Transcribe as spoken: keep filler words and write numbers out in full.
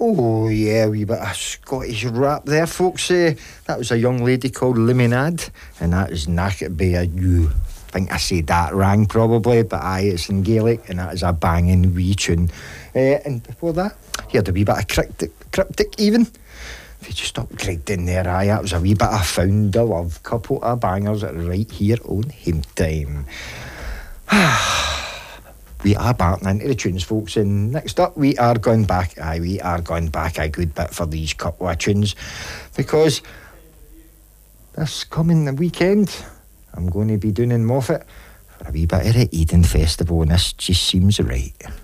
Oh, yeah, a wee bit of Scottish rap there, folks. Uh, that was a young lady called Limonade, and that is Knack Be a You. I think I said that wrong, probably, but aye, it's in Gaelic, and that is a banging wee tune. Uh, and before that, you had a wee bit of cryptic, cryptic even. If you just stop right in there, aye, that was a wee bit of Found a Love, couple of bangers right here on Hymn Time. We are back into the tunes, folks, and next up we are going back, aye, we are going back a good bit for these couple of tunes, because this coming weekend I'm going to be doing in Moffat for a wee bit of the Eden Festival, and this just seems right.